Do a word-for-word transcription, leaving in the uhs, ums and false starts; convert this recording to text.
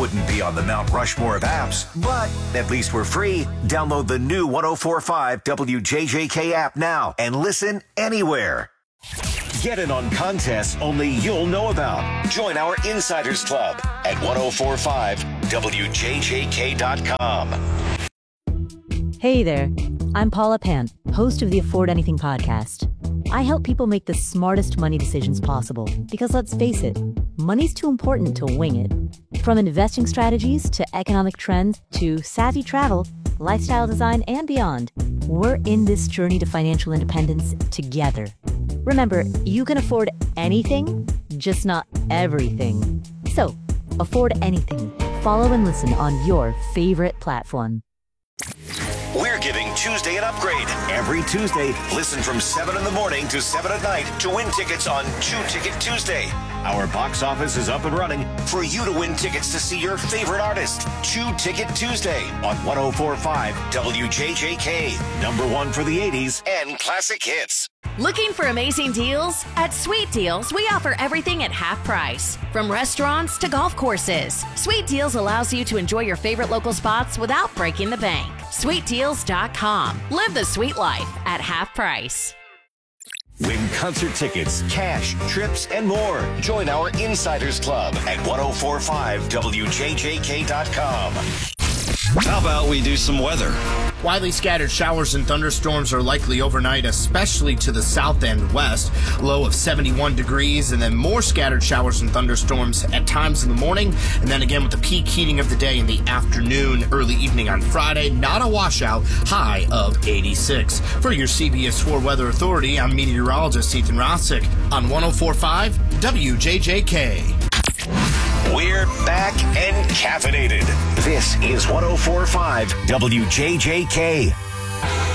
wouldn't be on the Mount Rushmore of apps, but at least we're free. Download the new one oh four point five W J J K app now and listen anywhere. Get in on contests only you'll know about. Join our Insiders Club at ten forty-five W J J K dot com. Hey there, I'm Paula Pant, host of the Afford Anything podcast. I help people make the smartest money decisions possible because, let's face it, money's too important to wing it. From investing strategies to economic trends to savvy travel, lifestyle design, and beyond, we're in this journey to financial independence together. Remember, you can afford anything, just not everything. So, afford anything. Follow and listen on your favorite platform. We're giving Tuesday an upgrade. Every Tuesday, listen from seven in the morning to seven at night to win tickets on Two Ticket Tuesday. Our box office is up and running for you to win tickets to see your favorite artist. Two Ticket Tuesday on ten forty-five W J J K. Number one for the eighties and classic hits. Looking for amazing deals? At Sweet Deals, we offer everything at half price. From restaurants to golf courses, Sweet Deals allows you to enjoy your favorite local spots without breaking the bank. Sweet Deals dot com. Live the sweet life at half price. Win concert tickets, cash, trips, and more. Join our Insiders Club at ten forty-five W J J K dot com. How about we do some weather? Widely scattered showers and thunderstorms are likely overnight, especially to the south and west. Low of seventy-one degrees, and then more scattered showers and thunderstorms at times in the morning, and then again with the peak heating of the day in the afternoon, early evening on Friday. Not a washout, high of eighty-six. For your C B S four Weather Authority, I'm meteorologist Ethan Rossick on ten forty-five W J J K. We're back and caffeinated. This is ten forty-five W J J K.